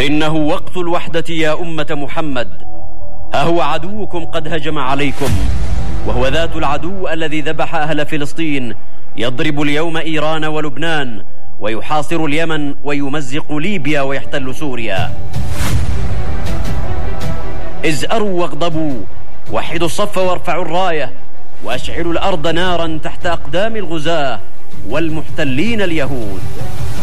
إنه وقت الوحدة يا أمة محمد. ها هو عدوكم قد هجم عليكم، وهو ذات العدو الذي ذبح أهل فلسطين، يضرب اليوم إيران ولبنان، ويحاصر اليمن، ويمزق ليبيا، ويحتل سوريا. ازأروا واغضبوا، وحدوا الصف وارفعوا الراية، وأشعلوا الأرض نارا تحت أقدام الغزاة والمحتلين اليهود.